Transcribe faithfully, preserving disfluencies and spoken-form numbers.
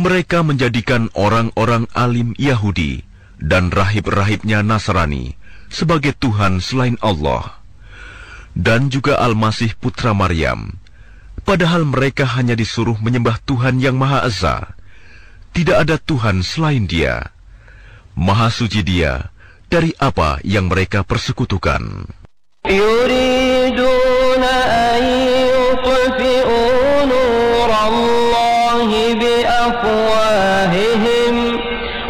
Mereka menjadikan orang-orang alim Yahudi dan rahib-rahibnya Nasrani sebagai Tuhan selain Allah, dan juga Al-Masih putra Maryam, padahal mereka hanya disuruh menyembah Tuhan yang Maha Esa. Tidak ada Tuhan selain Dia. Maha suci Dia dari apa yang mereka persekutukan.